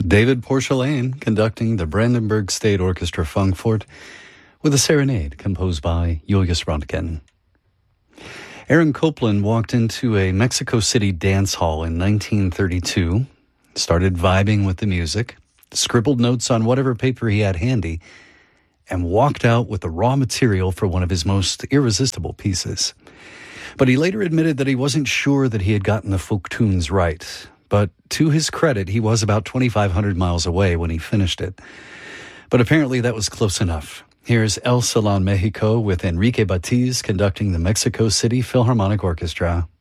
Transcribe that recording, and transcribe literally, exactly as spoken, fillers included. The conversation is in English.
David Porcelain conducting the Brandenburg State Orchestra Frankfurt with a serenade composed by Julius Röntgen. Aaron Copland walked into a Mexico City dance hall in nineteen thirty-two, started vibing with the music, scribbled notes on whatever paper he had handy, and walked out with the raw material for one of his most irresistible pieces. But he later admitted that he wasn't sure that he had gotten the folk tunes right. But to his credit, he was about twenty-five hundred miles away when he finished it. But apparently that was close enough. Here's El Salón Mexico with Enrique Batiz conducting the Mexico City Philharmonic Orchestra.